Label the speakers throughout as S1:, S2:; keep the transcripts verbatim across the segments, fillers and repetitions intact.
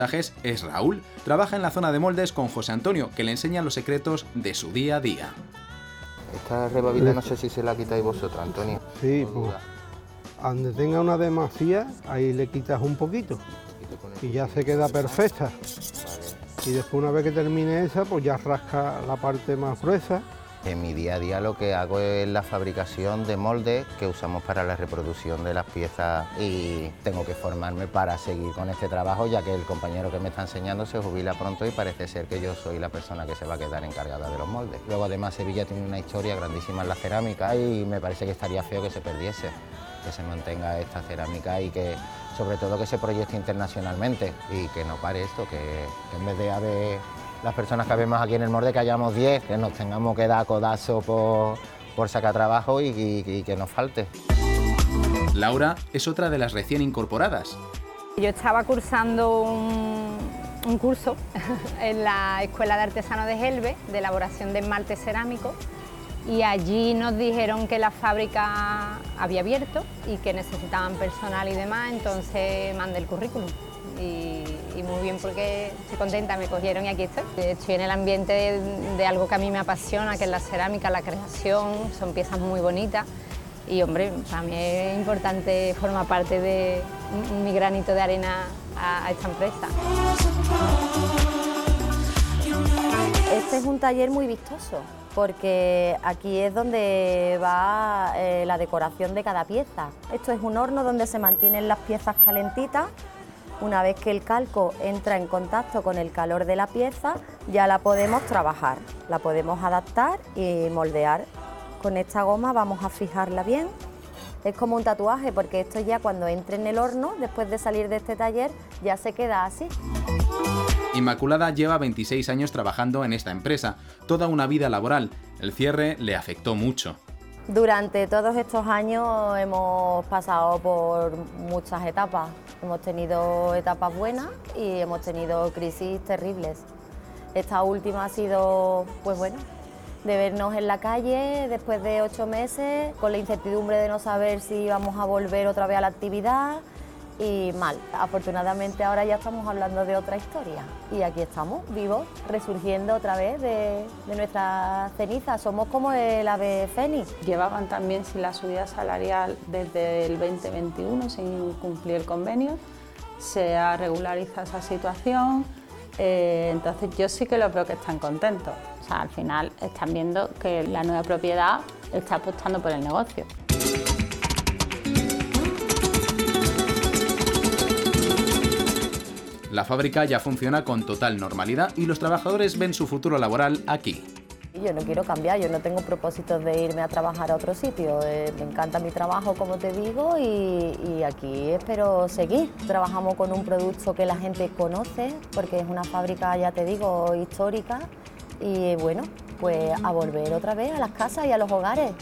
S1: Es Raúl, trabaja en la zona de moldes con José Antonio, que le enseña los secretos de su día a día.
S2: Esta rebabita no sé si se la quitáis vosotros, Antonio.
S3: Sí, pues, donde tenga una demasía, ahí le quitas un poquito y ya se queda perfecta. Y después, una vez que termine esa, pues ya rasca la parte más gruesa.
S2: En mi día a día lo que hago es la fabricación de moldes que usamos para la reproducción de las piezas y tengo que formarme para seguir con este trabajo, ya que el compañero que me está enseñando se jubila pronto y parece ser que yo soy la persona que se va a quedar encargada de los moldes. Luego además Sevilla tiene una historia grandísima en la cerámica y me parece que estaría feo que se perdiese, que se mantenga esta cerámica y que sobre todo que se proyecte internacionalmente y que no pare esto, que, que en vez de haber las personas que vemos aquí en el molde, que hayamos diez, que nos tengamos que dar codazo por, por sacar trabajo y, y, y que nos falte.
S1: Laura es otra de las recién incorporadas.
S4: Yo estaba cursando un, un curso en la Escuela de Artesanos de Gelbe, de elaboración de esmalte cerámico, y allí nos dijeron que la fábrica había abierto y que necesitaban personal y demás, entonces mandé el currículum. Y, y muy bien, porque estoy contenta, me cogieron y aquí estoy. Estoy en el ambiente de, de algo que a mí me apasiona, que es la cerámica, la creación, son piezas muy bonitas y, hombre, para mí es importante formar parte de mi granito de arena a, a esta empresa.
S5: Este es un taller muy vistoso, porque aquí es donde va eh, la decoración de cada pieza. Esto es un horno donde se mantienen las piezas calentitas. Una vez que el calco entra en contacto con el calor de la pieza, ya la podemos trabajar, la podemos adaptar y moldear. Con esta goma vamos a fijarla bien. Es como un tatuaje, porque esto ya cuando entre en el horno, después de salir de este taller, ya se queda así.
S1: Inmaculada lleva veintiséis años trabajando en esta empresa, toda una vida laboral. El cierre le afectó mucho.
S5: Durante todos estos años hemos pasado por muchas etapas. Hemos tenido etapas buenas y hemos tenido crisis terribles. Esta última ha sido, pues bueno, de vernos en la calle después de ocho meses, con la incertidumbre de no saber si íbamos a volver otra vez a la actividad y mal. Afortunadamente ahora ya estamos hablando de otra historia y aquí estamos, vivos, resurgiendo otra vez de, de nuestras cenizas. Somos como el ave fénix.
S6: Llevaban también sin la subida salarial desde el veinte veintiuno, sin cumplir el convenio. Se ha regularizado esa situación, eh, entonces yo sí que los veo que están contentos. O sea, al final están viendo que la nueva propiedad está apostando por el negocio.
S1: La fábrica ya funciona con total normalidad y los trabajadores ven su futuro laboral aquí.
S5: Yo no quiero cambiar, yo no tengo propósitos de irme a trabajar a otro sitio. Eh, me encanta mi trabajo, como te digo, y, y aquí espero seguir. Trabajamos con un producto que la gente conoce, porque es una fábrica, ya te digo, histórica. Y bueno, pues a volver otra vez a las casas y a los hogares.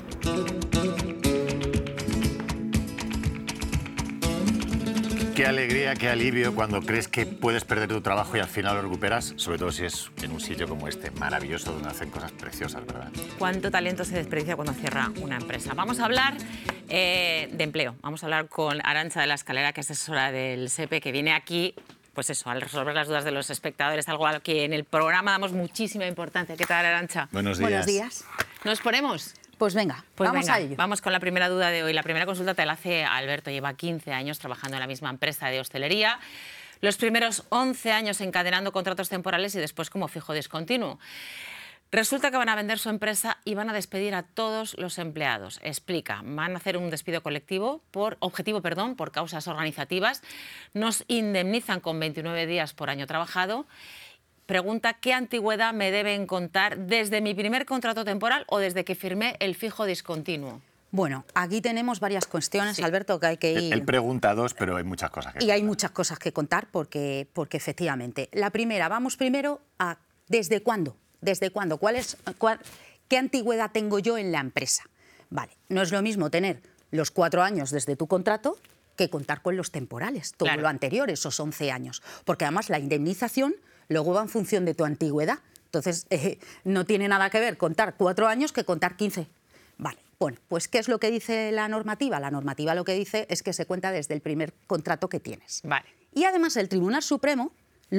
S7: Qué alegría, qué alivio cuando crees que puedes perder tu trabajo y al final lo recuperas, sobre todo si es en un sitio como este, maravilloso, donde hacen cosas preciosas, ¿verdad?
S8: Cuánto talento se desperdicia cuando cierra una empresa. Vamos a hablar eh, de empleo. Vamos a hablar con Arantxa de la Escalera, que es asesora del SEPE, que viene aquí, pues eso, a resolver las dudas de los espectadores, algo al que en el programa damos muchísima importancia. ¿Qué tal, Arantxa?
S7: Buenos días.
S9: Buenos días.
S8: ¿Nos ponemos?
S9: Pues venga,
S8: pues
S9: vamos
S8: venga,
S9: a ello.
S8: Vamos con la primera duda de hoy. La primera consulta te la hace Alberto. Lleva quince años trabajando en la misma empresa de hostelería. Los primeros once años encadenando contratos temporales y después como fijo discontinuo. Resulta que van a vender su empresa y van a despedir a todos los empleados. Explica, van a hacer un despido colectivo por objetivo, perdón, por causas organizativas. Nos indemnizan con veintinueve días por año trabajado. Pregunta, ¿qué antigüedad me deben contar desde mi primer contrato temporal o desde que firmé el fijo discontinuo?
S9: Bueno, aquí tenemos varias cuestiones, sí. Alberto, que hay que ir...
S7: Él pregunta dos, pero hay muchas cosas que
S9: Y
S7: contar.
S9: hay muchas cosas que contar porque, porque efectivamente. La primera, vamos primero a ¿desde cuándo? ¿Desde cuándo? ¿Cuál es, cuál, ¿Qué antigüedad tengo yo en la empresa? Vale, no es lo mismo tener los cuatro años desde tu contrato que contar con los temporales, todo
S8: Claro.
S9: lo anterior, esos once años. Porque además la indemnización luego va en función de tu antigüedad. Entonces, eh, no tiene nada que ver contar cuatro años que contar quince. Vale, bueno, pues ¿qué es lo que dice la normativa? La normativa lo que dice es que se cuenta desde el primer contrato que tienes.
S8: Vale.
S9: Y además el Tribunal Supremo